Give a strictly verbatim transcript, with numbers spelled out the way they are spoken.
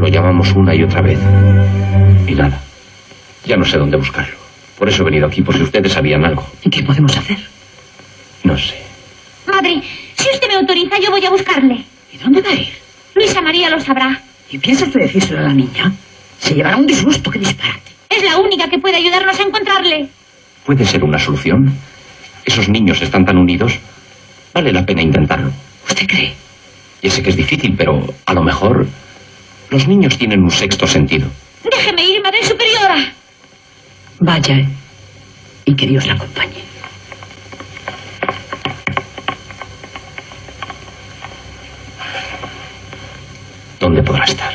Lo llamamos una y otra vez. Y nada. Ya no sé dónde buscarlo. Por eso he venido aquí, por si ustedes sabían algo. ¿Y qué podemos hacer? No sé. Madre, si usted me autoriza, yo voy a buscarle. ¿Y dónde va a ir? Luisa María lo sabrá. ¿Y piensa usted decírselo a la niña? Se llevará un disgusto, qué disparate. Es la única que puede ayudarnos a encontrarle. ¿Puede ser una solución? Esos niños están tan unidos. Vale la pena intentarlo. ¿Usted cree? Ya sé que es difícil, pero a lo mejor los niños tienen un sexto sentido. Déjeme ir, Madre Superiora. Vaya, y que Dios la acompañe. ¿Dónde podrá estar?